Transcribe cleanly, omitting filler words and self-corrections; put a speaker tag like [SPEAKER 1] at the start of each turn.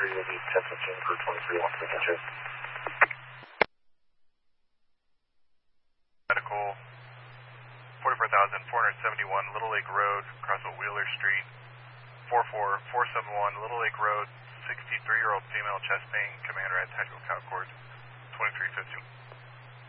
[SPEAKER 1] will be 1015 for 23 1 to check.
[SPEAKER 2] Medical 44,471 Little Lake Road, cross at Wheeler Street. 44471 Little Lake Road, 63-year-old female chest pain, commander at Tactical Concord, 2315.